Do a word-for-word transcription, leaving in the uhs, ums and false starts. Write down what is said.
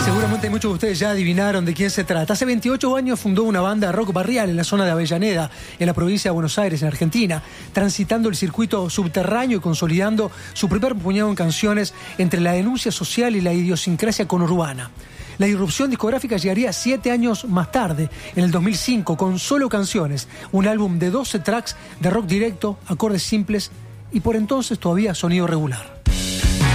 Seguramente muchos de ustedes ya adivinaron de quién se trata. Hace veintiocho años fundó una banda de rock barrial en la zona de Avellaneda, en la provincia de Buenos Aires, en Argentina, transitando el circuito subterráneo y consolidando su primer puñado en canciones entre la denuncia social y la idiosincrasia conurbana. La irrupción discográfica llegaría siete años más tarde, en el dos mil cinco, con solo canciones, un álbum de doce tracks de rock directo, acordes simples y por entonces todavía sonido regular.